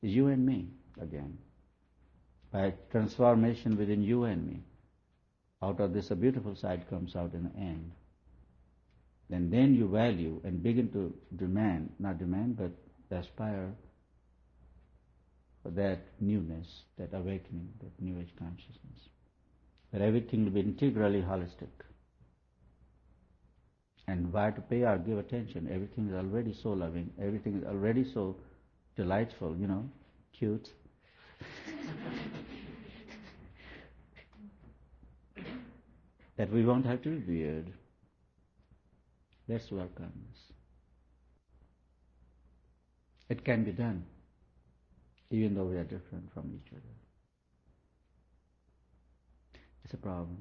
is you and me again. By transformation within you and me, out of this a beautiful side comes out in the end. Then you value and begin to not demand, but aspire for that newness, that awakening, that new age consciousness. That everything will be integrally holistic. And why to pay or give attention? Everything is already so loving, everything is already so delightful, cute. That we won't have to be weird. Let's work on this. It can be done, even though we are different from each other. It's a problem.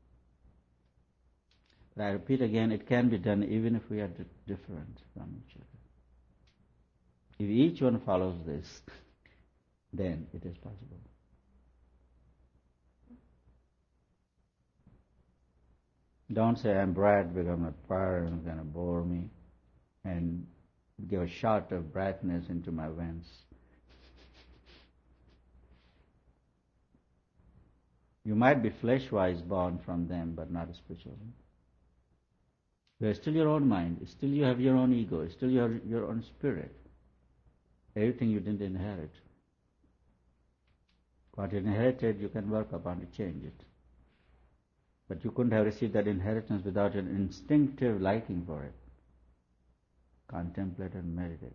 But I repeat again, it can be done even if we are different from each other. If each one follows this, then it is possible. Don't say, I'm bright because I'm a fire and it's going to bore me, and give a shot of brightness into my veins. You might be flesh-wise born from them, but not spiritually. You are still your own mind, still you have your own ego, still you have your own spirit. Everything you didn't inherit. What you inherited, you can work upon to change it. But you couldn't have received that inheritance without an instinctive liking for it. Contemplate and meditate.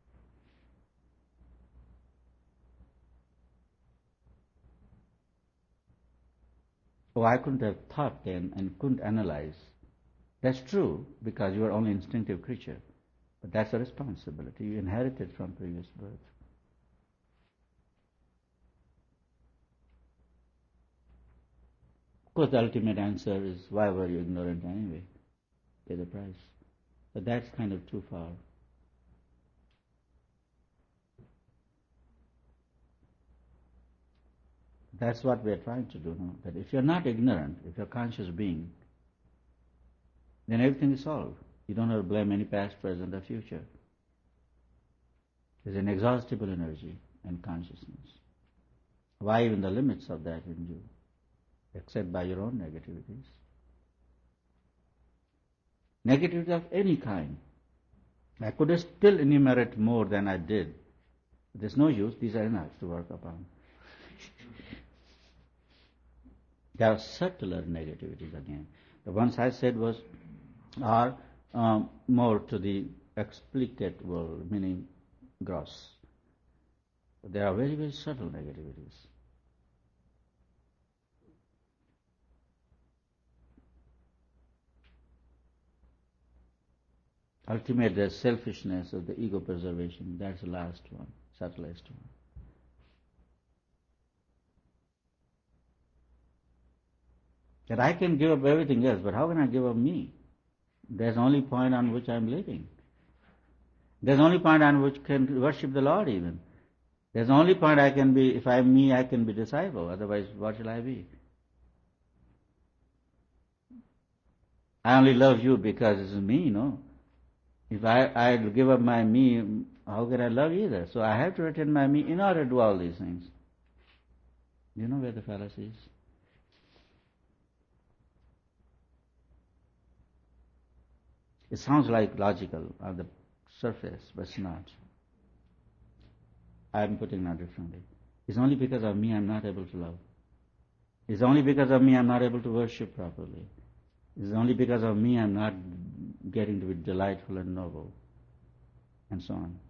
Oh, I couldn't have thought then and couldn't analyze. That's true, because you are only an instinctive creature. But that's a responsibility you inherited from previous birth. Of course, the ultimate answer is, why were you ignorant anyway? Pay the price. But that's kind of too far. That's what we are trying to do now. That if you're not ignorant, if you're a conscious being, then everything is solved. You don't have to blame any past, present, or future. There's an inexhaustible energy and consciousness. Why even the limits of that in you? Except by your own negativities. Negativity of any kind. I could still enumerate more than I did. There's no use, these are enough to work upon. There are subtler negativities again. The ones I said are more to the explicable, meaning gross. But there are very, very subtle negativities. Ultimate, the selfishness of the ego preservation, that's the last one, subtlest one. That I can give up everything else, but how can I give up me? There's only point on which I'm living. There's only point on which can worship the Lord even. There's only point I can be, if I'm me, I can be disciple, otherwise what shall I be? I only love you because it's me, no? If I give up my me, how can I love either? So I have to retain my me in order to do all these things. You know where the fallacy is? It sounds like logical on the surface, but it's not. I'm putting it differently. It's only because of me I'm not able to love. It's only because of me I'm not able to worship properly. It's only because of me I'm not getting to be delightful and noble, and so on.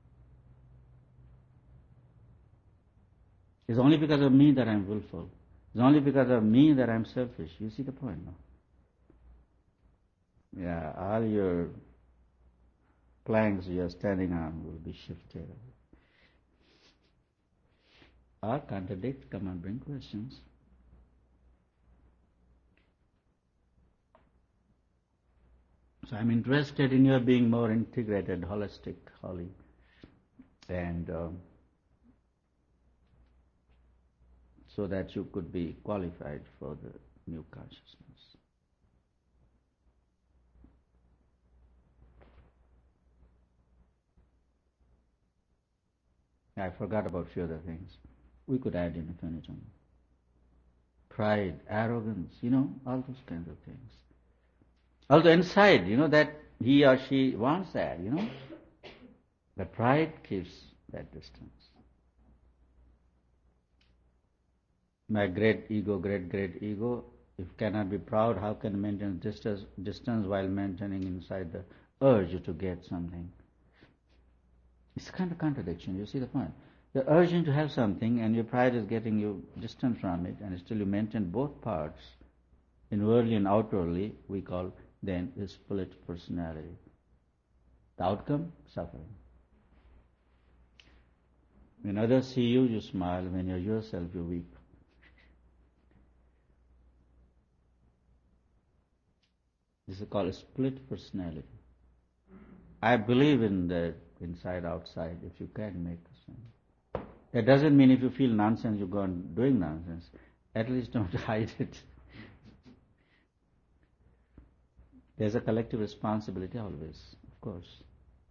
It's only because of me that I'm willful. It's only because of me that I'm selfish. You see the point now? Yeah, all your planks you're standing on will be shifted. Or contradict, come and bring questions. So I'm interested in your being more integrated, holistic, holy, and so that you could be qualified for the new consciousness. I forgot about few other things. We could add in infinitum. Pride, arrogance, all those kinds of things. Although inside, that he or she wants that, but pride keeps that distance. My great ego, if cannot be proud, how can maintain distance while maintaining inside the urge to get something? It's kind of contradiction, you see the point. The urging to have something and your pride is getting you distant from it, and still you maintain both parts, inwardly and outwardly, we call then the split personality. The outcome, suffering. When others see you, you smile. When you're yourself, you weep. This is called a split personality. I believe in the inside, outside, if you can make the same. That doesn't mean if you feel nonsense, you go on doing nonsense. At least don't hide it. There's a collective responsibility always, of course.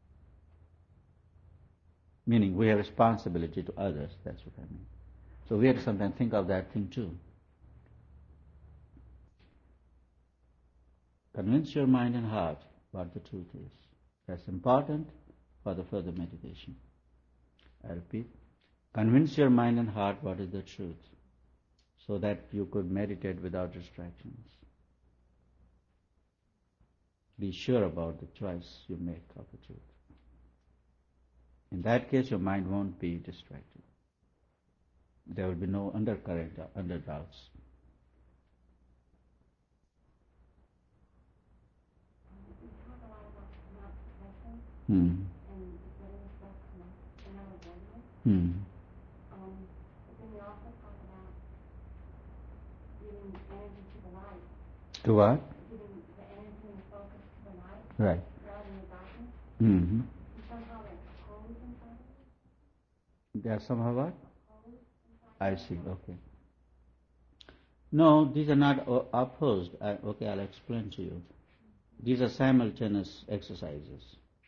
Meaning we have responsibility to others, that's what I mean. So we have to sometimes think of that thing too. Convince your mind and heart what the truth is. That's important for the further meditation. I repeat, convince your mind and heart what is the truth, so that you could meditate without distractions. Be sure about the choice you make of the truth. In that case, your mind won't be distracted. There will be no undercurrent, under doubts. Hmm. Hmm. To what? Right. Mm-hmm. They are somehow what? I see, okay. No, these are not opposed. Okay, I'll explain to you. These are simultaneous exercises.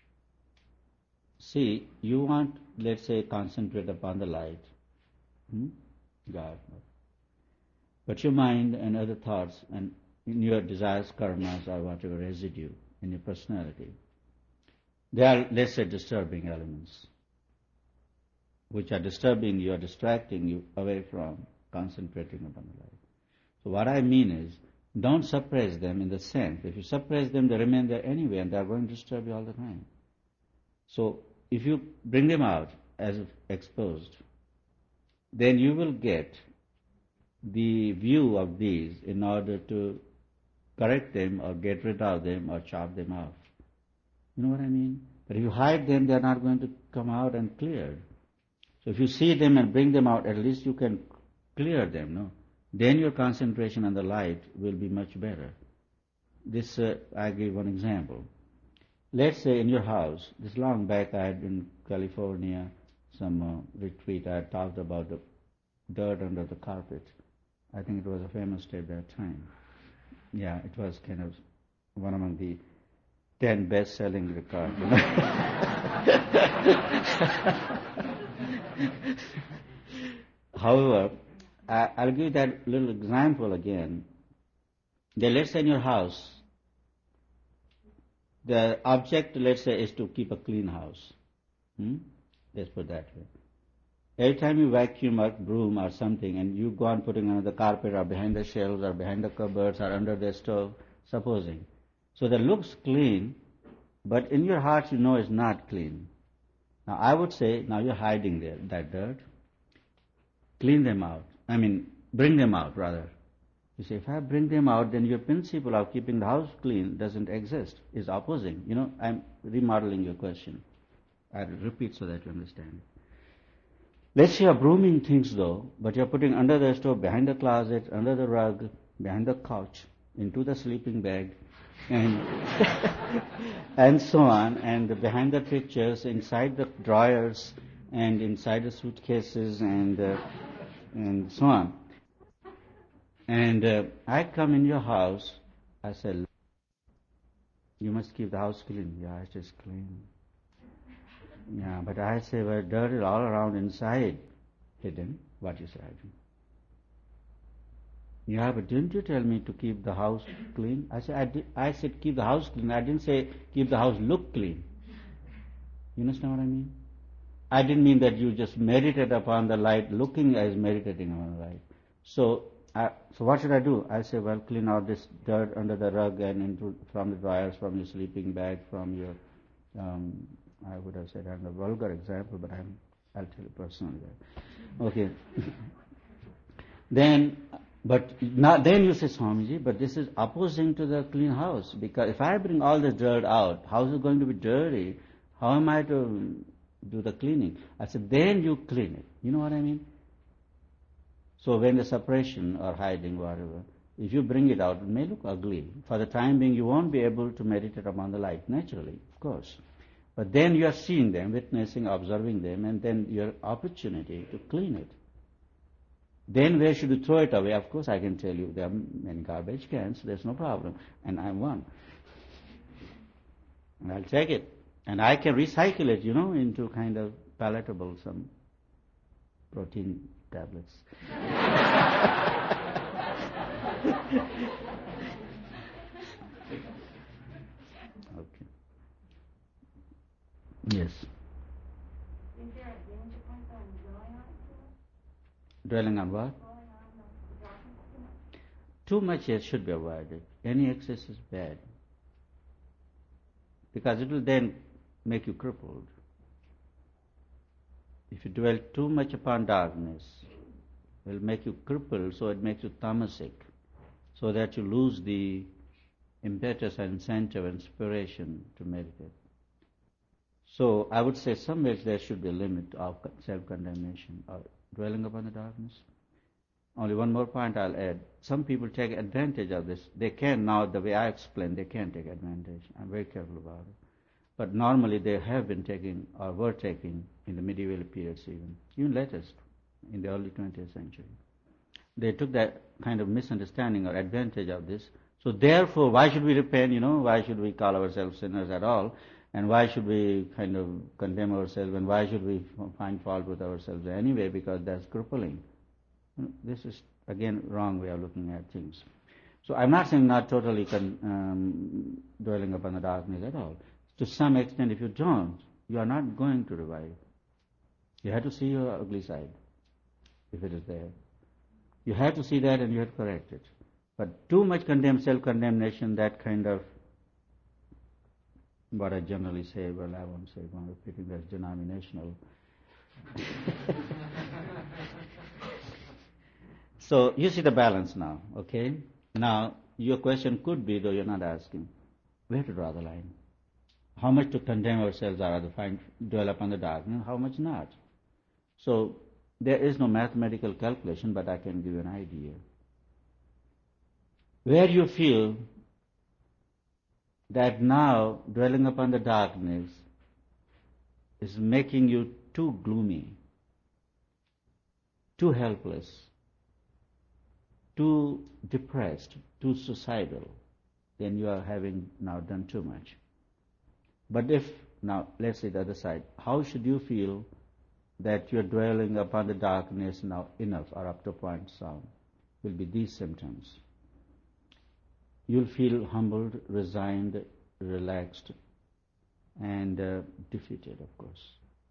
See, you want, let's say, concentrate upon the light. God. But your mind and other thoughts and in your desires, karmas, or whatever residue in your personality, they are, let's say, disturbing elements, which are disturbing you, are distracting you away from concentrating upon the light. So what I mean is, don't suppress them in the sense, if you suppress them, they remain there anyway, and they are going to disturb you all the time. So if you bring them out as exposed, then you will get the view of these in order to correct them or get rid of them or chop them off. You know what I mean? But if you hide them, they are not going to come out and clear. So if you see them and bring them out, at least you can clear them, no? Then your concentration on the light will be much better. This, I give one example. Let's say in your house, this long back I had been in California, some retreat, I had talked about the dirt under the carpet. I think it was a famous day at that time. Yeah, it was kind of one among the 10 best-selling records. However, I'll give that little example again. Let's say in your house, the object, let's say, is to keep a clean house. Let's put that way. Every time you vacuum or broom or something and you go on putting on the carpet or behind the shelves or behind the cupboards or under the stove, supposing. So that looks clean, but in your heart you know it's not clean. Now I would say, now you're hiding there, that dirt. Clean them out. Bring them out rather. You say, if I bring them out, then your principle of keeping the house clean doesn't exist, is opposing. I'm remodeling your question. I'll repeat so that you understand. Let's say you're brooming things though, but you're putting under the stove, behind the closet, under the rug, behind the couch, into the sleeping bag, and and so on, and behind the pictures, inside the drawers, and inside the suitcases, and so on. And I come in your house, I say, you must keep the house clean. Yeah, it is clean. Yeah, but I say, well, dirt is all around inside, hidden. What you say, hidden? Yeah, but didn't you tell me to keep the house clean? I said keep the house clean. I didn't say keep the house look clean. You understand what I mean? I didn't mean that you just meditate upon the light, looking as meditating on the light. So what should I do? I say, well, clean out this dirt under the rug and from the dryers, from your sleeping bag, from your, I would have said I'm a vulgar example, but I'll tell you personally that. Okay. Then you say, Swamiji, but this is opposing to the clean house, because if I bring all this dirt out, house is going to be dirty. How am I to do the cleaning? I said, then you clean it. You know what I mean? So when the separation or hiding, whatever, if you bring it out, it may look ugly. For the time being, you won't be able to meditate upon the light, naturally, of course. But then you are seeing them, witnessing, observing them, and then your opportunity to clean it. Then where should you throw it away? Of course, I can tell you there are many garbage cans, there's no problem. And I'm one. And I'll take it. And I can recycle it, into kind of palatable, some protein tablets. Okay. Yes. Is there a danger point on dwelling on it? Dwelling on what? Dwelling on the darkness too much? Too much, yes, should be avoided. Any excess is bad. Because it will then make you crippled. If you dwell too much upon darkness, it will make you crippled, so it makes you tamasic, so that you lose the impetus and incentive and inspiration to meditate. So I would say some ways there should be a limit of self-condemnation or dwelling upon the darkness. Only one more point I'll add. Some people take advantage of this. They can now, the way I explain, they can take advantage. I'm very careful about it. But normally they have been taking, or were taking, in the medieval periods even latest, in the early 20th century. They took that kind of misunderstanding or advantage of this. So therefore, why should we repent, why should we call ourselves sinners at all? And why should we kind of condemn ourselves, and why should we find fault with ourselves anyway, because that's crippling. This is, again, wrong way of looking at things. So I'm not saying not totally dwelling upon the darkness at all. To some extent, if you don't, you are not going to revive. You have to see your ugly side, if it is there. You have to see that and you have to correct it. But too much self-condemnation, that kind of, what I generally say, well, I won't say, I'm repeating, that's denominational. So you see the balance now, okay? Now, your question could be, though you're not asking, where to draw the line? How much to condemn ourselves or to dwell upon the darkness, how much not? So there is no mathematical calculation, but I can give you an idea. Where you feel that now dwelling upon the darkness is making you too gloomy, too helpless, too depressed, too suicidal, then you are having now done too much. But now let's say the other side, how should you feel that you are dwelling upon the darkness now enough, or up to a point sound, will be these symptoms. You'll feel humbled, resigned, relaxed, and defeated, of course.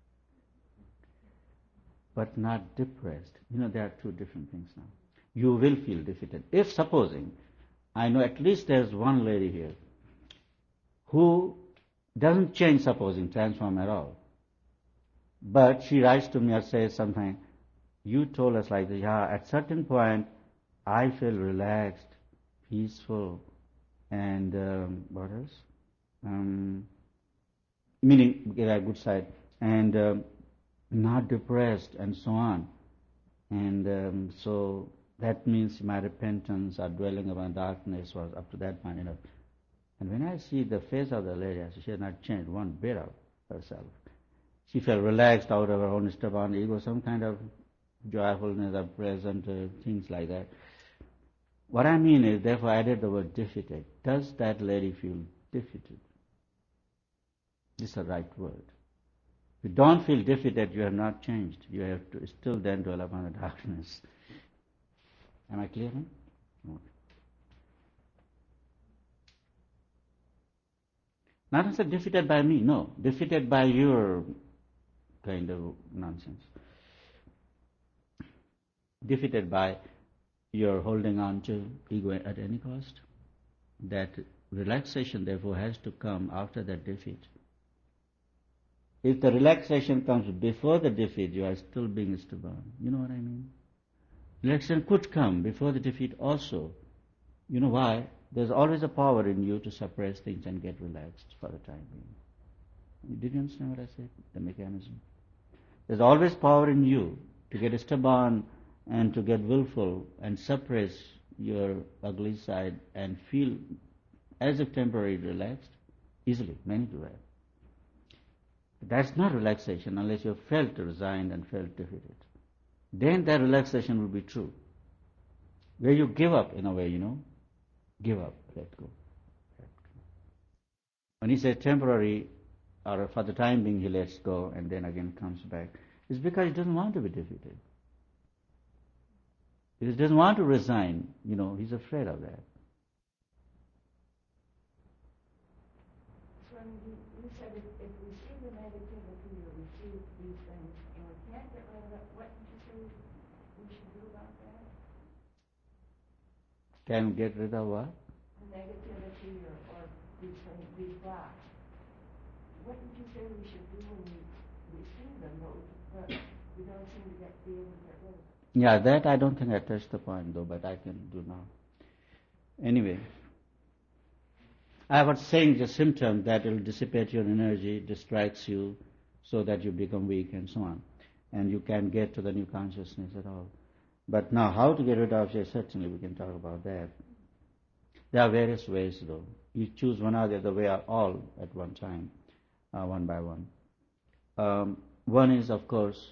But not depressed. There are two different things now. You will feel defeated. If supposing, I know at least there's one lady here who doesn't change, transform at all. But she writes to me or says something, you told us like this, at certain point I feel relaxed, peaceful, and what else? Meaning, get a good side, and not depressed, and so on. And so that means my repentance or dwelling upon darkness was up to that point enough. And when I see the face of the lady, she has not changed one bit of herself. She felt relaxed out of her own stubborn ego, some kind of joyfulness of present, things like that. What I mean is, therefore I added the word defeated. Does that lady feel defeated? This is the right word. If you don't feel defeated, you have not changed. You have to still then dwell upon the darkness. Am I clear? Okay. Not necessarily defeated by me, no. Defeated by your kind of nonsense. Defeated by your holding on to ego at any cost. That relaxation, therefore, has to come after that defeat. If the relaxation comes before the defeat, you are still being stubborn. You know what I mean? Relaxation could come before the defeat also. You know why? There's always a power in you to suppress things and get relaxed for the time being. Did you understand what I said? The mechanism. There's always power in you to get stubborn and to get willful and suppress your ugly side and feel as if temporarily relaxed easily. Many do that. That's not relaxation unless you have felt resigned and felt defeated. Then that relaxation will be true. Where you give up in a way, give up, let go. When he says temporary, or for the time being he lets go and then again comes back, it's because he doesn't want to be defeated. He doesn't want to resign, he's afraid of that. So you said if we see the negativity or we see these things and we can't get rid of it, what did you say we should do about that? Can get rid of what? The negativity or these things, these blocks. What did you say we should do when we see them, but we don't seem to be able to get rid of it? Yeah, that I don't think I touched the point though, but I can do now. Anyway, I was saying the symptom that will dissipate your energy, distracts you, so that you become weak and so on. And you can't get to the new consciousness at all. But now, how to get rid of it, certainly we can talk about that. There are various ways though. You choose one or the other way or all at one time, one by one. One is, of course,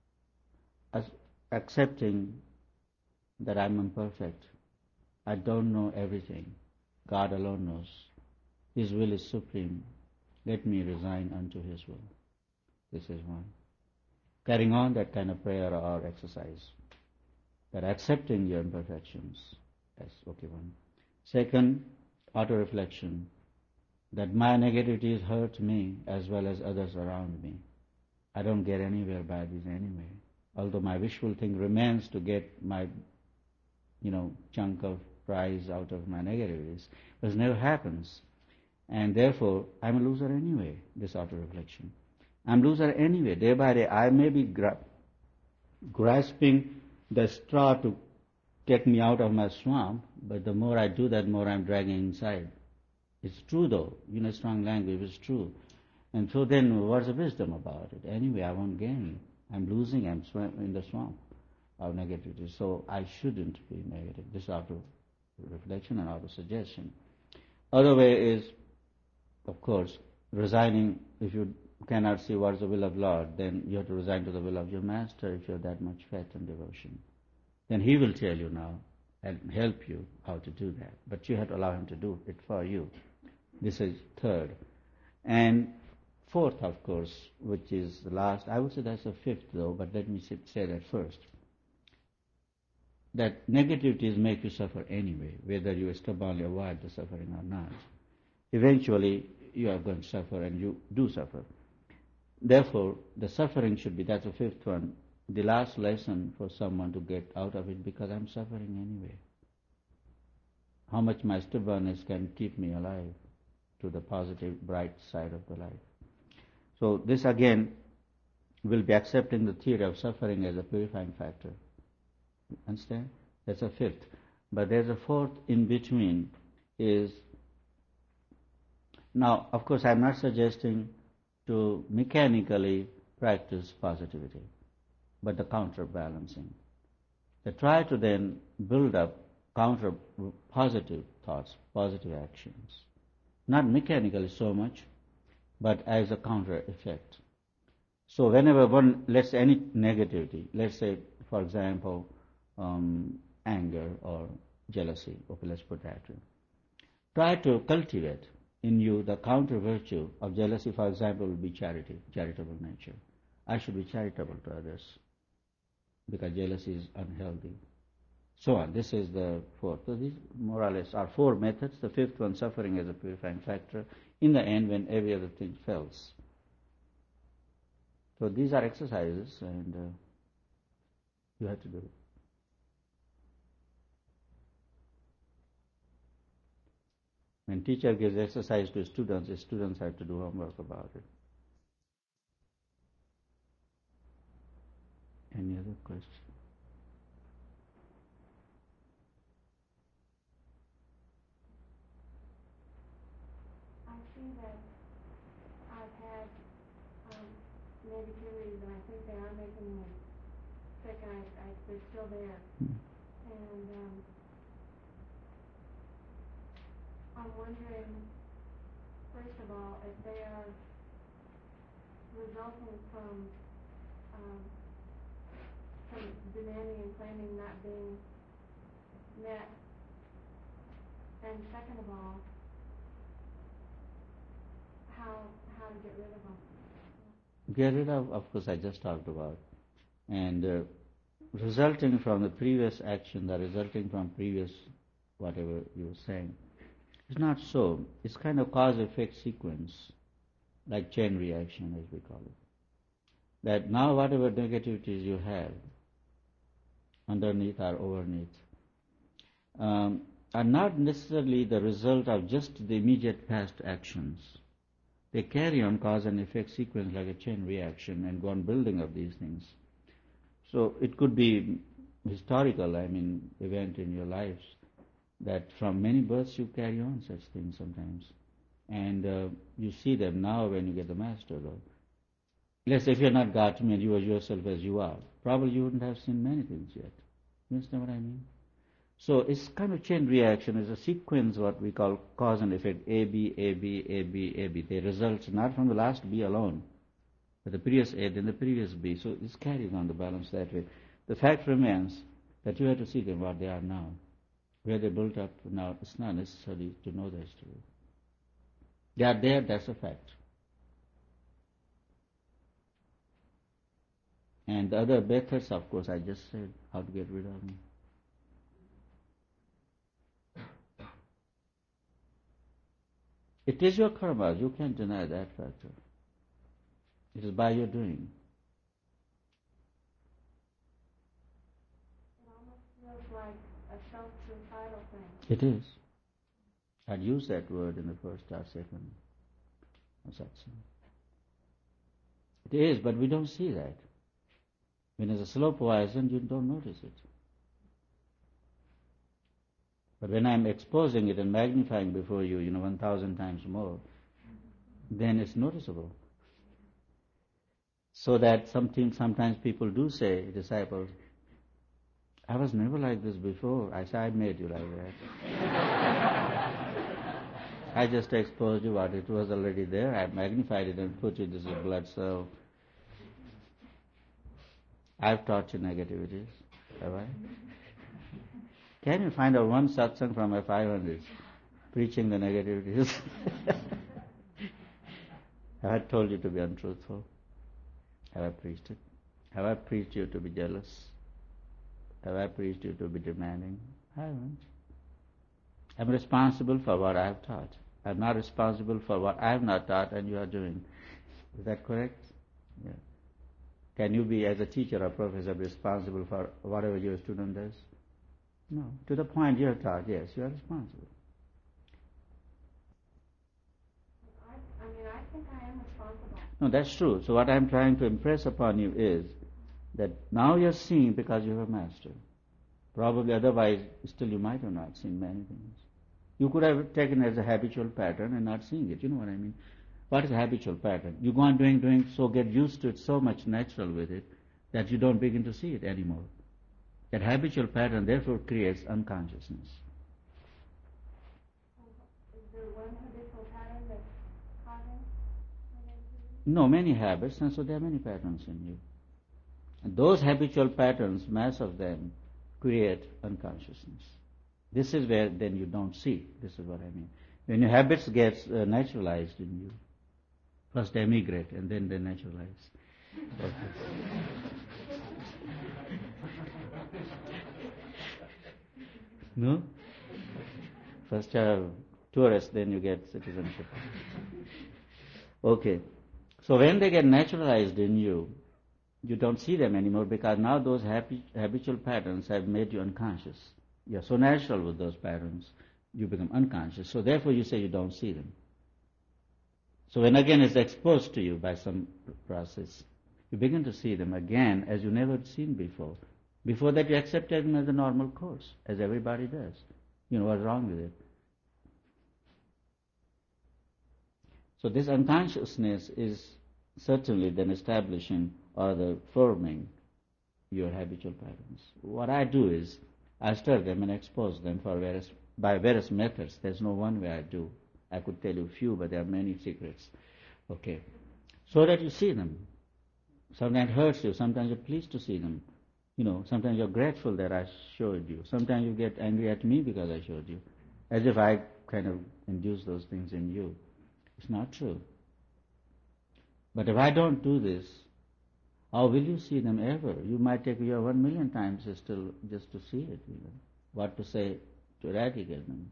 accepting that I'm imperfect. I don't know everything. God alone knows. His will is supreme. Let me resign unto His will. This is one. Carrying on that kind of prayer or exercise. That accepting your imperfections. That's okay one. Second, auto-reflection. That my negativities hurt me as well as others around me. I don't get anywhere by these anyway. Although my wishful thing remains to get my, chunk of prize out of my negativities, but it never happens. And therefore, I'm a loser anyway, this auto-reflection. I'm a loser anyway. Day by day, I may be grasping the straw to get me out of my swamp, but the more I do that, more I'm dragging inside. It's true though, strong language is true. And so then, what's the wisdom about it? Anyway, I won't gain. I'm losing, I'm in the swamp of negativity. So I shouldn't be negative. This auto-reflection and auto-suggestion. Other way is, of course, resigning. If you cannot see what is the will of Lord, then you have to resign to the will of your Master if you're that much faith and devotion. Then He will tell you now and help you how to do that. But you have to allow Him to do it for you. This is third. And fourth, of course, which is the last, I would say that's the fifth though, but let me say that first. That negativities make you suffer anyway, whether you stubbornly avoid the suffering or not. Eventually, you are going to suffer and you do suffer. Therefore, the suffering should be, that's the fifth one, the last lesson for someone to get out of it, because I'm suffering anyway. How much my stubbornness can keep me alive to the positive, bright side of the life. So this again will be accepting the theory of suffering as a purifying factor. Understand? That's a fifth. But there's a fourth in between is, now of course I'm not suggesting to mechanically practice positivity, but the counterbalancing. They try to then build up counter positive thoughts, positive actions. Not mechanically so much, but as a counter effect. So whenever one, let's say any negativity, let's say for example anger or jealousy, okay, let's put that in. Try to cultivate in you, the counter virtue of jealousy, for example, will be charity, charitable nature. I should be charitable to others because jealousy is unhealthy. So on. This is the fourth. So these more or less are four methods. The fifth one, suffering as a purifying factor, in the end when every other thing fails. So these are exercises and you have to do it. When teacher gives exercise to students, the students have to do homework about it. Any other question? I see that I've had negativities, and I think they are making me sick. They're still there, and I'm wondering, first of all, if they are resulting from demanding and claiming not being met, and second of all, how to get rid of them. Get rid of course, I just talked about. And resulting from the previous action, the resulting from previous whatever you were saying, it's not so. It's kind of cause-effect sequence, like chain reaction, as we call it. That now whatever negativities you have, underneath or overneath, are not necessarily the result of just the immediate past actions. They carry on cause and effect sequence like a chain reaction and go on building up these things. So it could be historical, event in your lives, that from many births you carry on such things sometimes. And you see them now when you get the master. Let's say if you're not God to me and you are yourself as you are, probably you wouldn't have seen many things yet. You understand what I mean? So it's kind of chain reaction. It's a sequence, what we call cause and effect, A, B, A, B, A, B, A, B. They result not from the last B alone, but the previous A, then the previous B. So it's carrying on the balance that way. The fact remains that you have to see them what they are now. Where they built up now, it's not necessary to know the history. They are there, that's a fact. And the other methods, of course, I just said how to get rid of them. It is your karma, you can't deny that factor. It is by your doing. It almost feels like a self-suicidal thing. It is. I'd use that word in the first or second or such. It is, but we don't see that. When it's a slow poison, you don't notice it. But when I'm exposing it and magnifying before you, 1,000 times more, then it's noticeable. So that sometimes people do say, disciples, I was never like this before. I said, I made you like that. I just exposed you what it was already there. I magnified it and put it as a blood cell. I've taught you negativities, have I? Can you find out one satsang from a 500 preaching the negativities? Have I told you to be untruthful? Have I preached it? Have I preached you to be jealous? Have I preached you to be demanding? I haven't. I'm responsible for what I have taught. I'm not responsible for what I have not taught and you are doing. Is that correct? Yeah. Can you be, as a teacher or professor, responsible for whatever your student does? No. To the point you have taught, yes, you are responsible. I think I am responsible. No, that's true. So what I'm trying to impress upon you is that now you're seeing because you have mastered. Probably otherwise, still you might have not seen many things. You could have taken it as a habitual pattern and not seeing it. You know what I mean? What is a habitual pattern? You go on doing, so get used to it so much natural with it that you don't begin to see it anymore. That habitual pattern therefore creates unconsciousness. Is there one habitual pattern that's causing negativity? No, many habits, and so there are many patterns in you. And those habitual patterns, mass of them, create unconsciousness. This is where then you don't see. This is what I mean. When your habits get naturalized in you, first they emigrate and then they naturalize. No? First you have tourists, then you get citizenship. Okay. So when they get naturalized in you, you don't see them anymore because now those habitual patterns have made you unconscious. You're so natural with those patterns, you become unconscious. So therefore you say you don't see them. So when again it's exposed to you by some process, you begin to see them again as you never seen before. Before that you accepted them as a normal course, as everybody does. You know what's wrong with it. So this unconsciousness is certainly then establishing or the forming your habitual patterns. What I do is I stir them and expose them by various methods. There's no one way I do. I could tell you a few, but there are many secrets. Okay. So that you see them. Sometimes it hurts you, sometimes you're pleased to see them. You know, sometimes you're grateful that I showed you. Sometimes you get angry at me because I showed you. As if I kind of induced those things in you. It's not true. But if I don't do this, how will you see them ever? You might take your 1,000,000 times just to see it, even. What to say to eradicate them.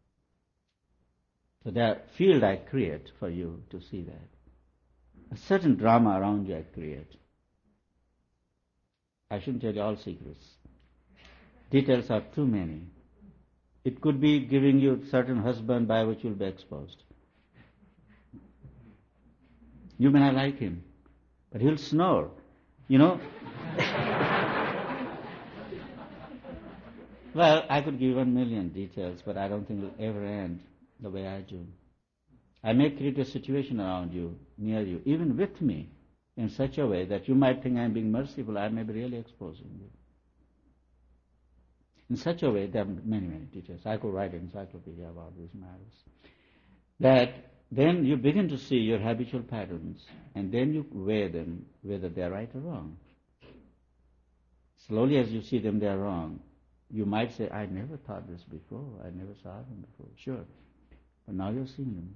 So the field I create for you to see that. A certain drama around you I create. I shouldn't tell you all secrets. Details are too many. It could be giving you a certain husband by which you'll be exposed. You may not like him, but he'll snore, you know. Well, I could give 1,000,000 details, but I don't think it'll ever end the way I do. I may create a situation around you, near you, even with me, in such a way that you might think I'm being merciful, I may be really exposing you. In such a way, there are many, many details. I could write an encyclopedia about these matters. That then you begin to see your habitual patterns, and then you weigh them, whether they are right or wrong. Slowly as you see them, they are wrong. You might say, I never thought this before, I never saw them before. Sure. But now you're seeing them.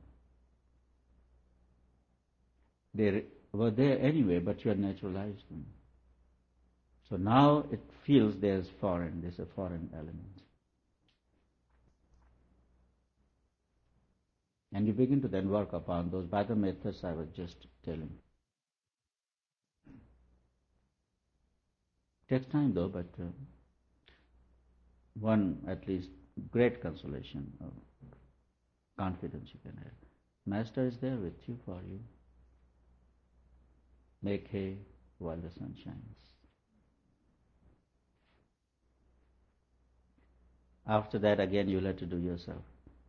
They were there anyway, but you had naturalized them. So now it feels there's a foreign element. And you begin to then work upon those by the methods I was just telling. It takes time though, but one at least great consolation or confidence you can have. Master is there with you for you. Make hay while the sun shines. After that again you'll have to do yourself.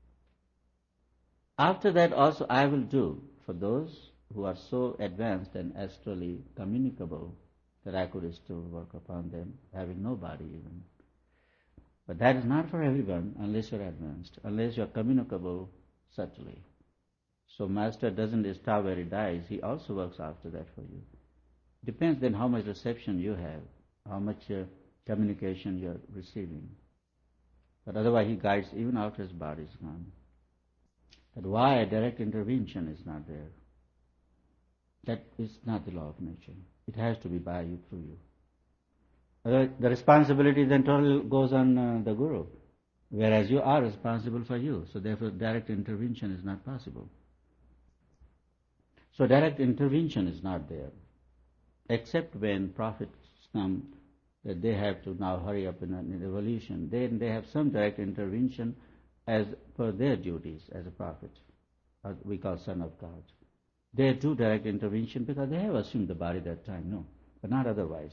After that also I will do for those who are so advanced and astrally communicable that I could still work upon them, having no body even. But that is not for everyone unless you're advanced, unless you're communicable subtly. So Master doesn't stop where he dies, he also works after that for you. Depends then how much reception you have, how much communication you're receiving. But otherwise he guides even after his body is gone. But why direct intervention is not there? That is not the law of nature. It has to be by you, through you. The responsibility then totally goes on the Guru, whereas you are responsible for you. So therefore direct intervention is not possible. So direct intervention is not there, except when prophets come that they have to now hurry up in an evolution. Then they have some direct intervention as per their duties as a prophet, or we call son of God. They do direct intervention because they have assumed the body that time, no, but not otherwise.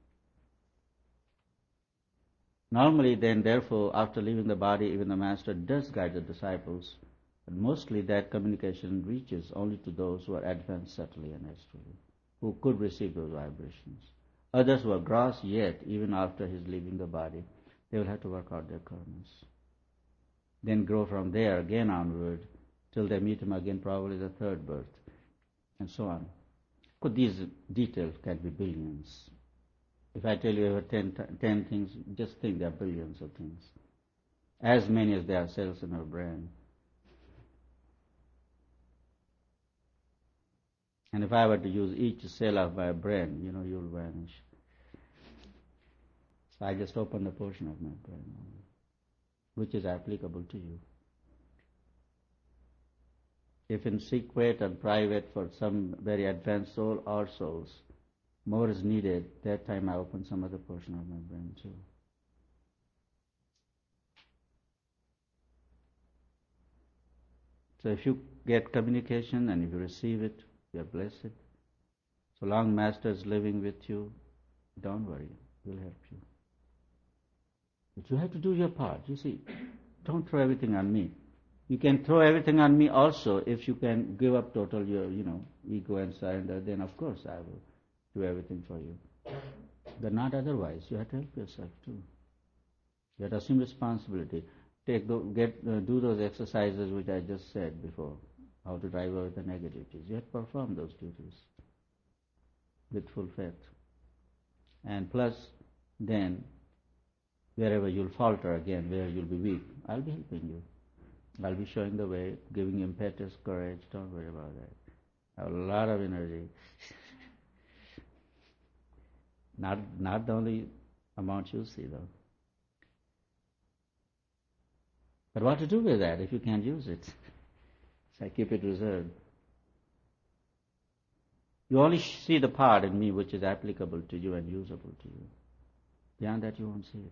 Normally then, therefore, after leaving the body, even the Master does guide the disciples, but mostly that communication reaches only to those who are advanced subtly and astrally, who could receive those vibrations. Others who are gross yet, even after his leaving the body, they will have to work out their karmas. Then grow from there again onward, till they meet him again probably the third birth, and so on. But these details can be billions. If I tell you over 10 things, just think there are billions of things. As many as there are cells in our brain. And if I were to use each cell of my brain, you'll vanish. So I just open a portion of my brain, which is applicable to you. If in secret and private for some very advanced soul or souls, more is needed, that time I open some other portion of my brain too. So if you get communication and if you receive it, you are blessed. So long Master is living with you, don't worry, we'll help you. But you have to do your part. You see, don't throw everything on me. You can throw everything on me also if you can give up total your, ego and surrender, then of course I will do everything for you. But not otherwise. You have to help yourself too. You have to assume responsibility. Do those exercises which I just said before, how to drive away the negativities. You have to perform those duties with full faith. And plus, then, wherever you'll falter again, where you'll be weak, I'll be helping you. I'll be showing the way, giving you impetus, courage, don't worry about that. I have a lot of energy. Not the only amount you see though. But what to do with that if you can't use it? So I keep it reserved. You only see the part in me which is applicable to you and usable to you. Beyond that you won't see it.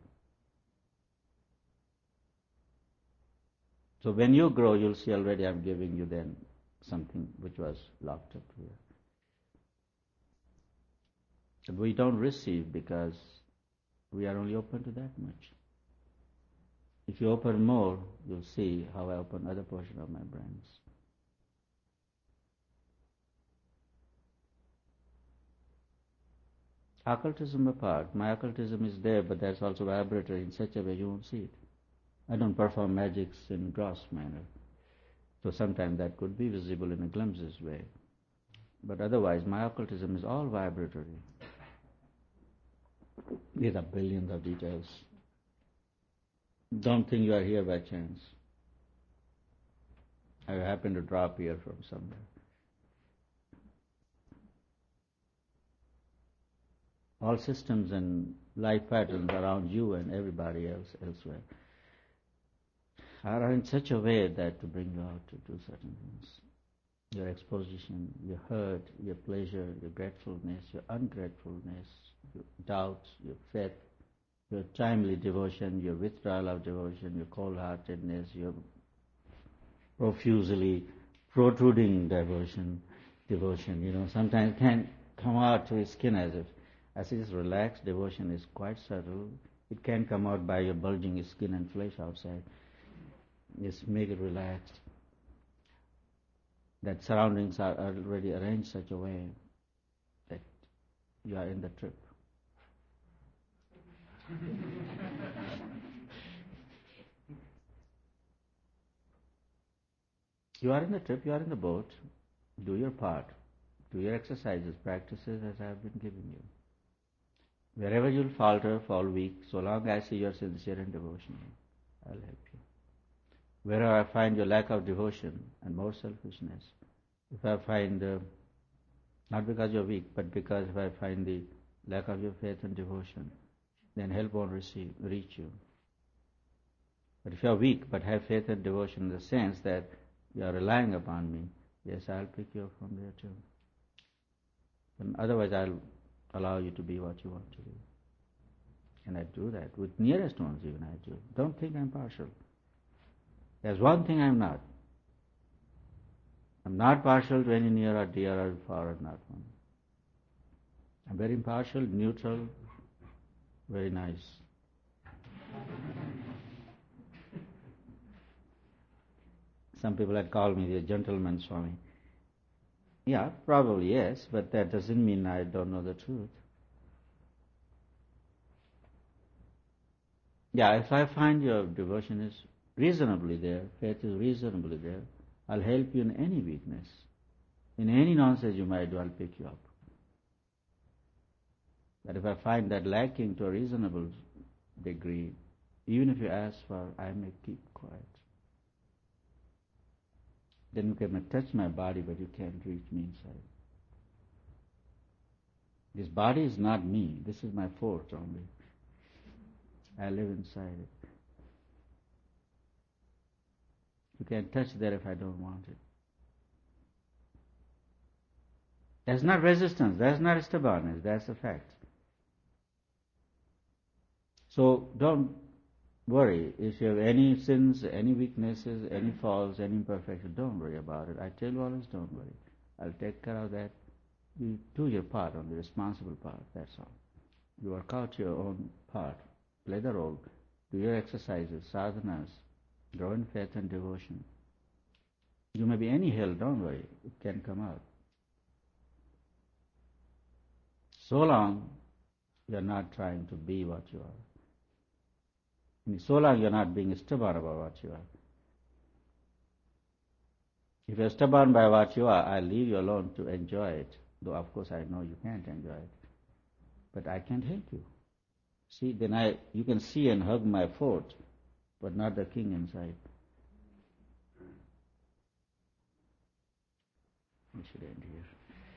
So when you grow, you'll see already I'm giving you then something which was locked up here. But we don't receive because we are only open to that much. If you open more, you'll see how I open other portion of my brains. Occultism apart, my occultism is there, but that's also vibratory in such a way you won't see it. I don't perform magics in gross manner. So sometimes that could be visible in a glimpses way. But otherwise, my occultism is all vibratory. These are billions of details. Don't think you are here by chance. I happen to drop here from somewhere. All systems and life patterns around you and everybody else elsewhere are in such a way that to bring you out to do certain things. Your exposition, your hurt, your pleasure, your gratefulness, your ungratefulness, your doubts, your faith, your timely devotion, your withdrawal of devotion, your cold-heartedness, your profusely protruding devotion, sometimes can come out to his skin as it is relaxed. Devotion is quite subtle. It can come out by your bulging skin and flesh outside. Just make it relaxed. That surroundings are already arranged such a way that you are in the trip. You are in the trip, you are in the boat. Do your part. Do your exercises, practices as I have been giving you. Wherever you'll falter, fall weak, so long as I see you're sincere and devotional, I'll help you. Wherever I find your lack of devotion and more selfishness, if I find, not because you're weak, but because if I find the lack of your faith and devotion, then help won't reach you. But if you're weak, but have faith and devotion in the sense that you are relying upon me, yes, I'll pick you up from there too. And otherwise, I'll allow you to be what you want to be. And I do that. With nearest ones even I do. Don't think I'm partial. There's one thing I'm not. I'm not partial to any near or dear or far or not one. I'm very impartial, neutral, very nice. Some people had called me the gentleman Swami. Yeah, probably yes, but that doesn't mean I don't know the truth. Yeah, if I find your devotion is reasonably there, faith is reasonably there, I'll help you in any weakness. In any nonsense you might do, I'll pick you up. But if I find that lacking to a reasonable degree, even if you ask for, I may keep quiet. Then you can touch my body, but you can't reach me inside. This body is not me. This is my fort only. I live inside it. You can't touch that if I don't want it. That's not resistance. That's not stubbornness. That's a fact. So don't worry. If you have any sins, any weaknesses, any faults, any imperfections, don't worry about it. I tell you always, don't worry. I'll take care of that. You do your part, on the responsible part, that's all. You work out your own part. Play the role. Do your exercises, sadhanas. Grow in faith and devotion. You may be any hell, don't worry. It can come out. So long you are not trying to be what you are. So long you are not being stubborn about what you are. If you are stubborn by what you are, I'll leave you alone to enjoy it. Though of course I know you can't enjoy it. But I can't help you. See, then you can see and hug my fort, but not the king inside. We should end here.